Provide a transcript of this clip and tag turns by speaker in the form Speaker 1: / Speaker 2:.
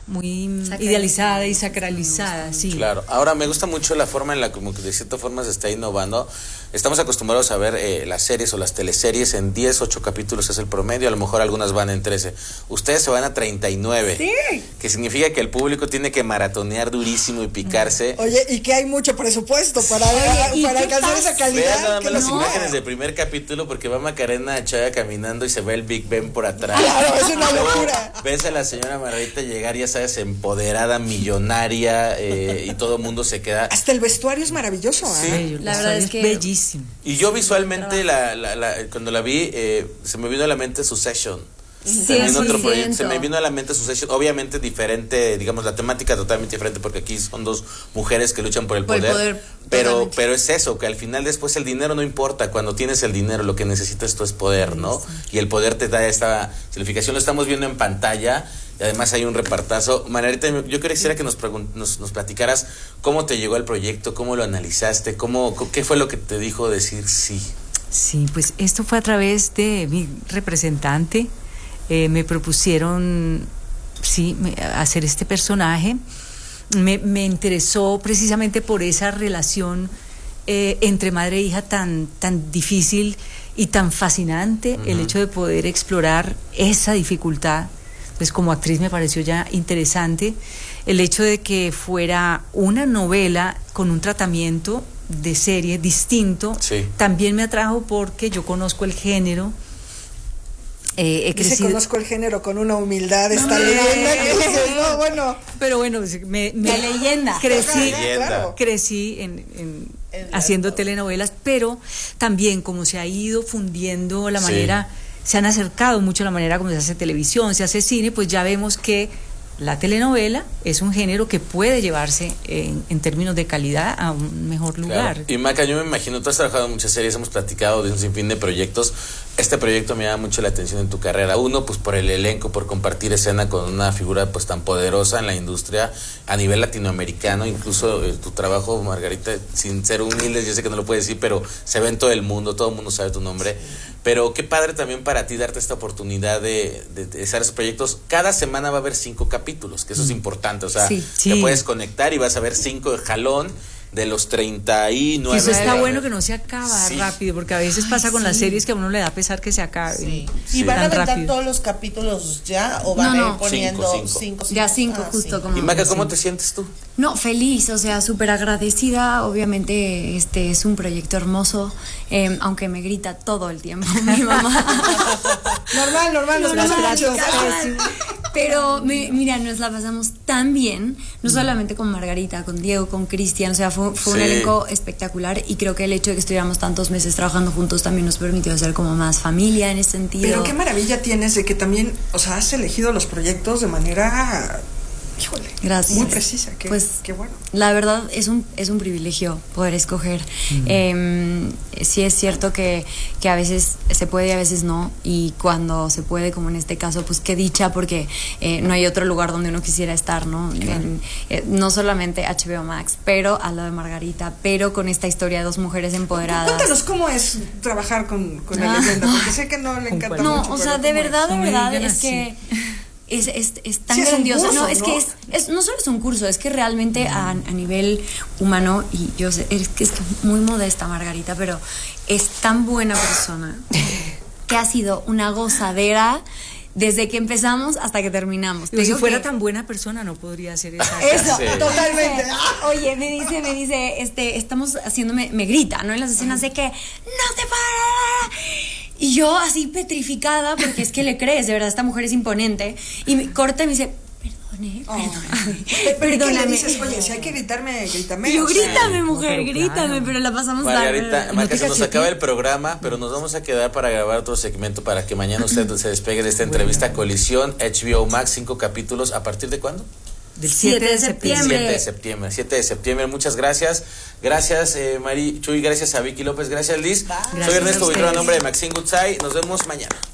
Speaker 1: muy idealizada y sacralizada, sí.
Speaker 2: Claro, ahora me gusta mucho la forma en la como que de cierta forma se está innovando. Estamos acostumbrados a ver las series o las teleseries en 10, 8 capítulos es el promedio, a lo mejor algunas van en 13. Ustedes se van a 39.
Speaker 3: Sí.
Speaker 2: Que significa que el público tiene que maratonear durísimo y picarse.
Speaker 3: Oye, y que hay mucho presupuesto para alcanzar esa calidad.
Speaker 2: Vean nada más las
Speaker 3: no.
Speaker 2: imágenes del primer capítulo porque va Macarena Chaya caminando y se ve el Big Ben por atrás.
Speaker 3: Claro, es una locura.
Speaker 2: Ves a la señora Margarita llegar, ya sabes, empoderada, millonaria, y todo el mundo se queda.
Speaker 3: Hasta el vestuario es maravilloso.
Speaker 2: Sí.
Speaker 1: La verdad es que bellísimo.
Speaker 2: Y yo visualmente cuando la vi se me vino a la mente Succession.
Speaker 4: Sí,
Speaker 2: Se me vino a la mente Succession, obviamente diferente, digamos la temática totalmente diferente porque aquí son dos mujeres que luchan por el poder, pero es eso, que al final después el dinero no importa, cuando tienes el dinero lo que necesitas tú es poder, ¿no? Y el poder te da esta significación, lo estamos viendo en pantalla. Y además hay un repartazo. Margarita, yo quisiera que nos platicaras cómo te llegó el proyecto, cómo lo analizaste, qué fue lo que te dijo decir sí.
Speaker 1: Sí, pues esto fue a través de mi representante. Me propusieron hacer este personaje. Me interesó precisamente por esa relación entre madre e hija tan difícil y tan fascinante, el hecho de poder explorar esa dificultad. Pues como actriz me pareció ya interesante el hecho de que fuera una novela con un tratamiento de serie distinto.
Speaker 2: Sí.
Speaker 1: También me atrajo porque yo conozco el género.
Speaker 3: Conozco el género con una humildad, esta leyenda que dices, no, bueno.
Speaker 1: Pero bueno,
Speaker 4: la leyenda.
Speaker 1: Crecí en haciendo telenovelas, pero también como se ha ido fundiendo la manera, se han acercado mucho a la manera como se hace televisión, se hace cine, pues ya vemos que la telenovela es un género que puede llevarse en términos de calidad a un mejor lugar.
Speaker 2: Claro. Y Maca, yo me imagino, tú has trabajado en muchas series, hemos platicado de un sinfín de proyectos. Este proyecto me llama mucho la atención en tu carrera. Uno, pues por el elenco, por compartir escena con una figura pues tan poderosa en la industria a nivel latinoamericano. Incluso tu trabajo, Margarita, sin ser humildes, yo sé que no lo puedes decir, pero se ve en todo el mundo sabe tu nombre. Pero qué padre también para ti darte esta oportunidad de hacer esos proyectos. Cada semana va a haber 5 capítulos, que eso es importante. O sea, te puedes conectar y vas a ver 5 de jalón de los 39.
Speaker 1: Eso está bueno que no se acaba rápido, porque a veces pasa con las series que a uno le da pesar que se acabe.
Speaker 5: Sí. ¿Y van a aventar todos los capítulos ya o van a ir poniendo 5?
Speaker 4: Ya 5 justo. Como
Speaker 2: y Maca, ¿cómo te sientes tú?
Speaker 4: No, feliz, o sea, súper agradecida. Obviamente este es un proyecto hermoso, aunque me grita todo el tiempo mi mamá.
Speaker 3: normal, nos pasa mucho.
Speaker 4: Pero mira, nos la pasamos tan bien, no solamente con Margarita, con Diego, con Cristian, o sea, fue un elenco espectacular, y creo que el hecho de que estuviéramos tantos meses trabajando juntos también nos permitió hacer como más familia en ese sentido.
Speaker 3: Pero qué maravilla tienes de que también, o sea, has elegido los proyectos de manera, híjole,
Speaker 4: gracias,
Speaker 3: muy precisa. Qué bueno.
Speaker 4: La verdad es un privilegio poder escoger. Sí es cierto que a veces se puede y a veces no, y cuando se puede, como en este caso, pues qué dicha, porque no hay otro lugar donde uno quisiera estar, ¿no? No solamente HBO Max, pero a lo de Margarita, pero con esta historia de 2 mujeres empoderadas.
Speaker 3: Cuéntanos cómo es trabajar con la leyenda, porque sé que no le encanta mucho.
Speaker 4: No, o sea, de verdad es que es tan grandioso.
Speaker 3: Curso,
Speaker 4: no, es que no solo es un curso, es que realmente a nivel humano, y yo sé, es que muy modesta Margarita, pero es tan buena persona que ha sido una gozadera desde que empezamos hasta que terminamos.
Speaker 1: Pero si fuera tan buena persona no podría hacer esa.
Speaker 4: Eso, totalmente. Oye, me dice, estamos haciéndome, me grita, ¿no? En las escenas de que no te para. Y yo así petrificada, porque es que le crees, de verdad, esta mujer es imponente. Y me corta y me dice, perdóname.
Speaker 3: Le dices, oye, si hay que gritarme, grítame.
Speaker 4: Y yo, grítame, mujer, grítame, pero la pasamos
Speaker 2: Margarita, se nos acaba el programa, pero nos vamos a quedar para grabar otro segmento para que mañana usted se despegue de esta entrevista. Colisión, HBO Max, 5 capítulos. ¿A partir de cuándo?
Speaker 1: Del 7 de septiembre.
Speaker 2: 7 de septiembre, muchas gracias. Gracias, Mari Chuy, gracias a Vicky López, gracias, Liz. Soy Ernesto Buitrón, a nombre de Maxine Goodside. Nos vemos mañana.